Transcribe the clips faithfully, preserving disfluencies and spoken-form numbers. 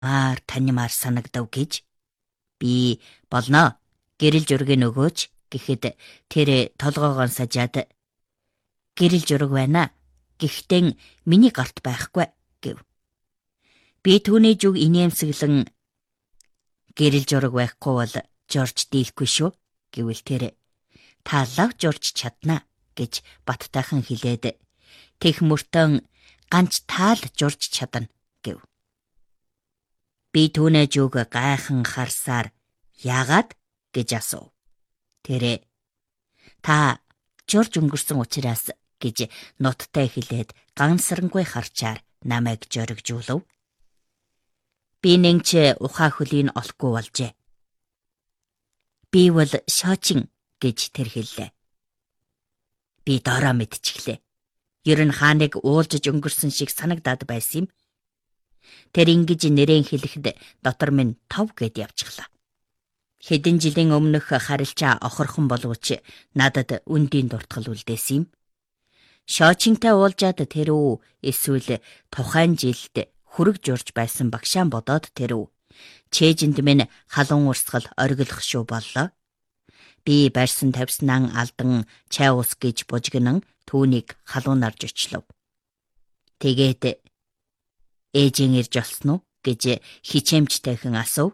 аар танимаар санагдав гэж. Би болно. Гэрэл зургийг өгөөч гэхэд тэр толгоогоон сажаад гэрэл зураг байна. Гэхдээ миний гарт байхгүй гэв. Би түүний зүг инээмсэглэн гэрэл зураг байхгүй бол Жорж дийлэхгүй шүү гэвэл тэр та лав Жорж чадна гэж баттайхан хэлээд тех мөртөн ганц таал Жорж чадна гэв. Би түүний зүг гайхан харсаар яагаад гэж асуув. Тэр та Жорж өнгөрсөн учраас гэж ноттой хэлээд гансрангүй харчаар намайг зоригжуулав. Би нэгч ухаа хөлийн олохгүй болжээ. Би бол Шочин гэж тэр хэллээ. Би доороо мэдчихлээ. Ер нь хааныг уулжж өнгөрсөн шиг санагдаад байсан юм. Тэр ингэж нэрэн хэлэхэд дотор минь тов гэд явчихлаа. Хэдэн жилийн өмнөх харилцаа охорхон боловч надад үндийн дуртгал үлдээсэн юм. Шоочинтай уулзаад тэр үү эсвэл тухайн жилд хүрэг журж байсан багшаан бодоод тэр үү чэжинд минь халуун урсгал оргилох шүү боллоо. Би барьсан тавьснаа алдан чай ус гэж бужигнан түүнийг халуунаар жочлов. Тэгээд ээжийн ирж олсон уу гэж хичээмжтэйхэн асуув.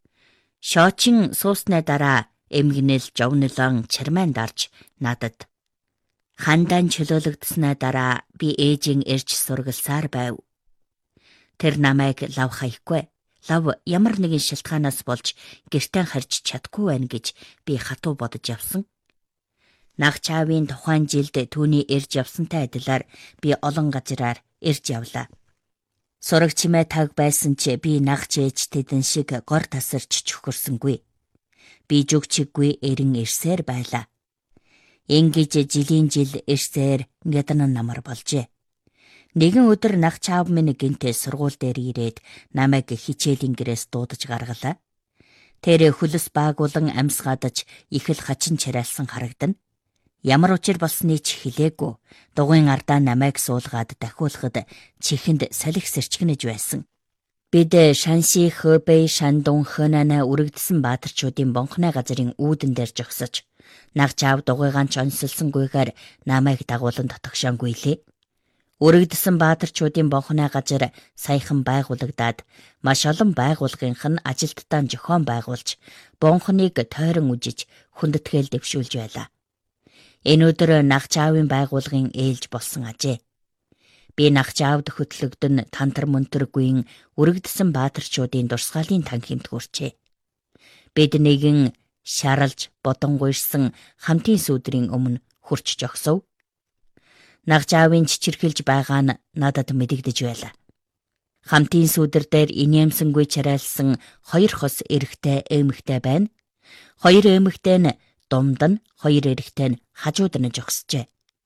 Шоочин сууснаа дараа эмгэнэл жовнилон чармайн дарж надад хандаан чөлөөлөгдснаа дараа би ээжийн ирж сургалсаар байв. Тэр намайг лав хаяхгүй. Лав ямар нэгэн шалтгаанаас болж гэртээ харж чадахгүй байна гэж би хатуу бодож явсан. Наг чаавын тухайн жилд түүний ирж явсантай адилаар би олон газраар ирж явлаа. Сураг чимээ таг байсан ч би наг чээж тэдэн шиг гор тасарч чөхөрсөнгүй. Би зүгчиггүй эрен ирсээр байлаа. Ингэж жилийн жил ирсээрងាдан намар болжээ. Нэгэн өдөр наг чаав минь гинтээ сургууль дээр ирээд намайг хичээлийн гэрээс дуудаж гаргалаа. Тэр хөлс баагуулан амьсгаадаж их л хачин чарайлсан харагдана. Ямар учир болсныг ч хэлээгүй. Дугуйн ардаа намайг суулгаад дахиулахад чихэнд салхи сэрчгэнэж байсан. Бид Шанси, Хөбэй, Шандун, Хөнанаа үрэгдсэн баатарчуудын бонхны газрын үүдэн дээр жогсож наг чаав дугуйгаан ч онцлсонгүйгээр намайг дагуулan татгшаангүйлээ. Үрэгдсэн баатарчуудын бонхны газар саяхан байгуулагдаад маш олон байгууллагынх нь ажилттаа зохион байгуулж бонхныг тойрон үжиж хүндэтгээл дэвшүүлж байлаа. Энэ өдөр наг чаавын байгууллагын ээлж болсон ажээ. Би наг чаавд хөтлөгдөн тантар мөнтөргүйн үрэгдсэн баатарчуудын дурсгалын танхимд хүрчээ. Бид нэгэн шаралж бодонгуйсан хамтын сүудрийн өмнө хурч жогсов. Наг чаавын чичирхэлж байгаа нь надад мэдэгдэж байлаа. Хамтын сүудэр дээр инээмсэнгүй чарайлсан хоёр хос эрэгтэй эмэгтэй байна. Хоёр эмэгтэй нь думд нь, хоёр эрэгтэй нь хажууд нь жогсжээ.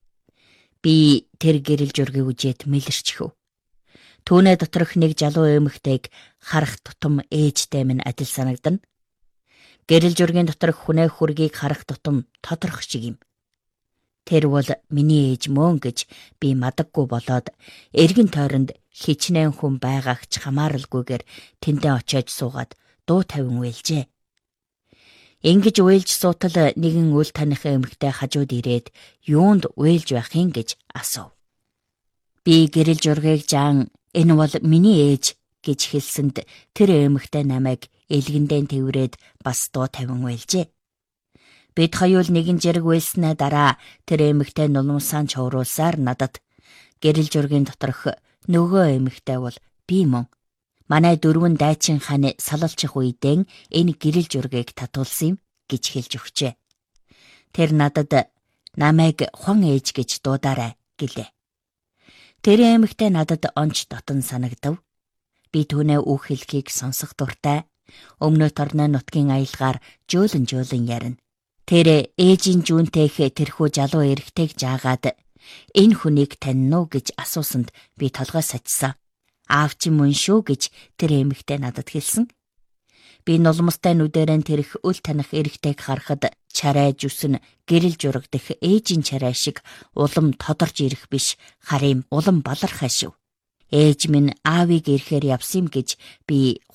Би тэр гэрэл зургийг үжээд мэлэрчихв. Түүнээ доторх нэг залуу эмэгтэйг харах тутам ээжтэй минь адил санагдана. Гэрэл зургийн доторх хүнээ хүргийг харах тутам тодорх шиг юм. Тэр бол миний ээж мөн гэж би мадаггүй болоод эргэн тойронд хичнээн хүн байгаагч хамааралгүйгээр тэндээ очиод суугаад дуу тавин уйлжээ. Ингэж уйлж суутал нэгэн үл таних эмэгтэй хажууд ирээд юунд уйлж байх юм гэж асуув. Би гэрэл зургийг жаан энэ бол миний ээж гэж хэлсэнд тэр эмэгтэй намайг элгэндэн тэврээд бас дуу тавин уйлжээ. Бид хоёул нэгэн зэрэг уйлснаа дараа тэр эмэгтэй нулимсаан човруулсаар надад гэрэл зургийн доторх нөгөө эмэгтэй бол би мөн. Манай дөрвөн дайчин хааны салалчих үедээ энэ гэрэл зургийг татуулсан юм гэж хэлж өгчээ. Тэр надад намайг хон ээж гэж дуудаарай гэлээ. Тэр эмэгтэй надад онч дотн санагдав. Би түүнээ үг хэлхийг сонсох дуртай. Өмнө торны нутгийн аялгаар жөөлөн жөөлөн ярина. Тэр ээжийн жүүнтэйх тэрхүү залуу эрэгтэйг жаагаад энэ хүнийг таньна уу гэж асуусанд би толгой сачсан. Аав чи мөн шүү гэж тэр эмэгтэй надад хэлсэн. Би нулимстай нүдэрэн тэрх үл таних эрэгтэйг харахад чарай зүсэн гэрэл зураг дэх ээжийн чарай шиг улам тодорж ирэх биш харин улам балархай шив. Ээж минь аавыг ирэхээр явсан юм гэж би